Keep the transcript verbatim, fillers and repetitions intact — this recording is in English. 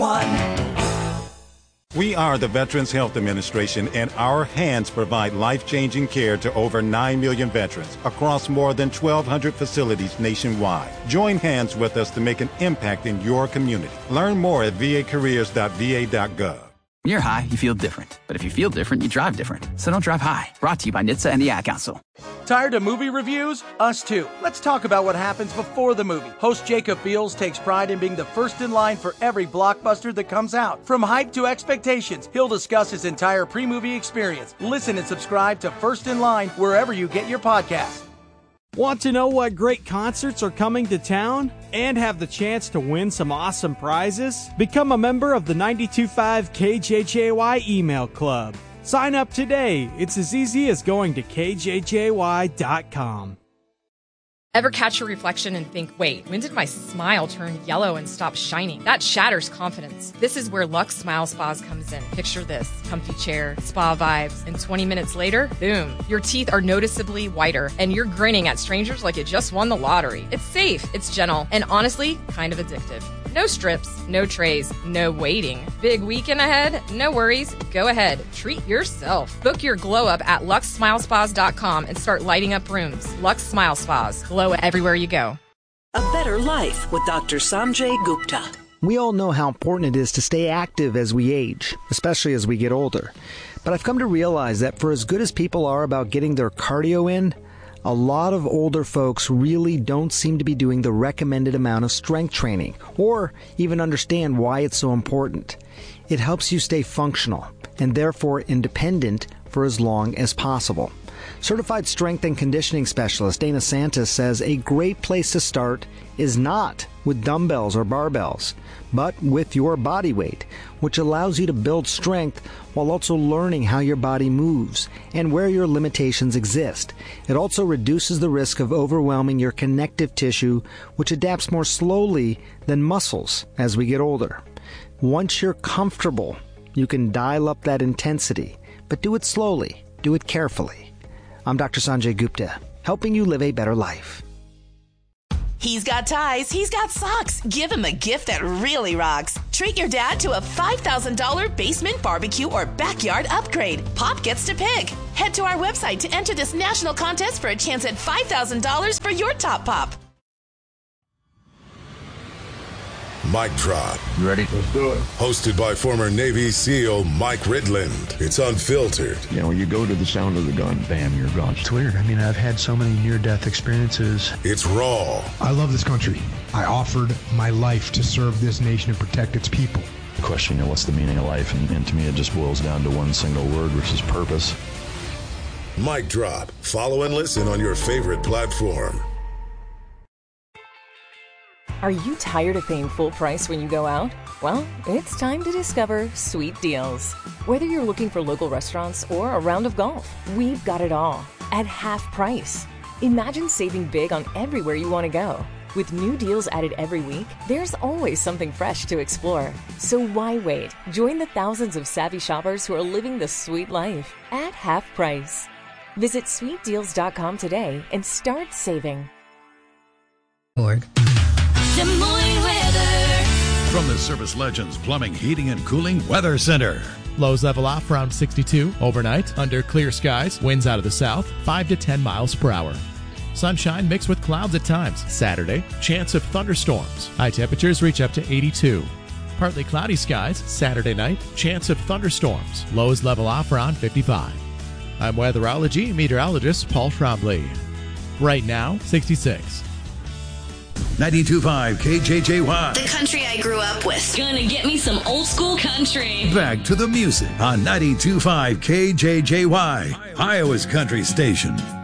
We are the Veterans Health Administration, and our hands provide life-changing care to over nine million veterans across more than twelve hundred facilities nationwide. Join hands with us to make an impact in your community. Learn more at v a careers dot v a dot gov. When you're high, you feel different. But if you feel different, you drive different. So don't drive high. Brought to you by N H T S A and the Ad Council. Tired of movie reviews? Us too. Let's talk about what happens before the movie. Host Jacob Fields takes pride in being the first in line for every blockbuster that comes out. From hype to expectations, he'll discuss his entire pre-movie experience. Listen and subscribe to First in Line wherever you get your podcast. Want to know what great concerts are coming to town and have the chance to win some awesome prizes? Become a member of the ninety-two point five K J J Y email club. Sign up today. It's as easy as going to k j j y dot com. Ever catch your reflection and think, wait, when did my smile turn yellow and stop shining? That shatters confidence. This is where Lux Smile Spas comes in. Picture this, comfy chair, spa vibes, and twenty minutes later, boom, your teeth are noticeably whiter, and you're grinning at strangers like you just won the lottery. It's safe, it's gentle, and honestly, kind of addictive. No strips, no trays, no waiting. Big weekend ahead? No worries. Go ahead. Treat yourself. Book your glow up at lux smile spas dot com and start lighting up rooms. Lux Smile Spas. Glow everywhere you go. A Better Life with Doctor Sanjay Gupta. We all know how important it is to stay active as we age, especially as we get older. But I've come to realize that for as good as people are about getting their cardio in, a lot of older folks really don't seem to be doing the recommended amount of strength training, or even understand why it's so important. It helps you stay functional, and therefore independent for as long as possible. Certified strength and conditioning specialist Dana Santis says a great place to start is not with dumbbells or barbells, but with your body weight, which allows you to build strength while also learning how your body moves and where your limitations exist. It also reduces the risk of overwhelming your connective tissue, which adapts more slowly than muscles as we get older. Once you're comfortable, you can dial up that intensity, but do it slowly, do it carefully. I'm Doctor Sanjay Gupta, helping you live a better life. He's got ties, he's got socks. Give him a gift that really rocks. Treat your dad to a five thousand dollars basement barbecue or backyard upgrade. Pop gets to pick. Head to our website to enter this national contest for a chance at five thousand dollars for your top pop. Mic Drop. You ready? Let's do it. Hosted by former Navy SEAL Mike Ridland. It's unfiltered. You know, you go to the sound of the gun, bam, you're gone. It's weird. I mean, I've had so many near-death experiences. It's raw. I love this country. I offered my life to serve this nation and protect its people. The question, you know, what's the meaning of life? And, and to me, it just boils down to one single word, which is purpose. Mic Drop. Follow and listen on your favorite platform. Are you tired of paying full price when you go out? Well, it's time to discover Sweet Deals. Whether you're looking for local restaurants or a round of golf, we've got it all at half price. Imagine saving big on everywhere you want to go. With new deals added every week, there's always something fresh to explore. So why wait? Join the thousands of savvy shoppers who are living the sweet life at half price. Visit sweet deals dot com today and start saving. Org. Des Moines weather. From the Service Legends Plumbing, Heating, and Cooling Weather Center. Lows level off around sixty-two overnight. Under clear skies, winds out of the south, five to ten miles per hour. Sunshine mixed with clouds at times. Saturday, chance of thunderstorms. High temperatures reach up to eighty-two. Partly cloudy skies. Saturday night, chance of thunderstorms. Lows level off around fifty-five. I'm weatherology meteorologist Paul Trombley. Right now, sixty-six. ninety-two point five K J J Y. The country I grew up with. Gonna get me some old school country. Back to the music on ninety-two point five K J J Y, Iowa's country station.